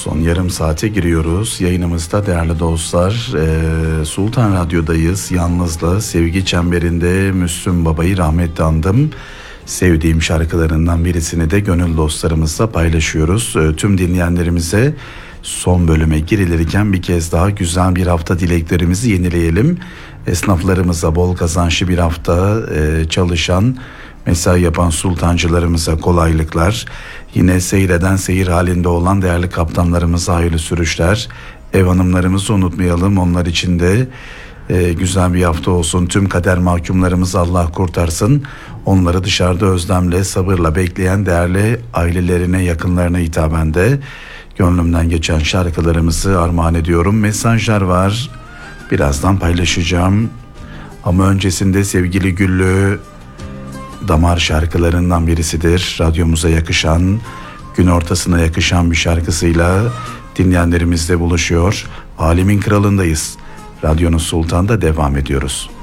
Son yarım saate giriyoruz. Yayınımızda değerli dostlar Sultan Radyo'dayız. Yalnızla sevgi çemberinde Müslüm Baba'yı rahmetle andım. Sevdiğim şarkılarından birisini de gönül dostlarımızla paylaşıyoruz. Tüm dinleyenlerimize son bölüme girilirken bir kez daha güzel bir hafta dileklerimizi yenileyelim. Esnaflarımıza bol kazançlı bir hafta, çalışan, mesai yapan sultancılarımıza kolaylıklar, yine seyreden, seyir halinde olan değerli kaptanlarımıza hayırlı sürüşler. Ev hanımlarımızı unutmayalım, onlar için de güzel bir hafta olsun. Tüm kader mahkumlarımızı Allah kurtarsın. Onları dışarıda özlemle, sabırla bekleyen değerli ailelerine, yakınlarına hitaben de gönlümden geçen şarkılarımızı armağan ediyorum. Mesajlar var, birazdan paylaşacağım. Ama öncesinde sevgili Güllü, damar şarkılarından birisidir. Radyomuza yakışan, gün ortasına yakışan bir şarkısıyla dinleyenlerimizle buluşuyor. Alemin kralındayız. Radyonun Sultan'da devam ediyoruz.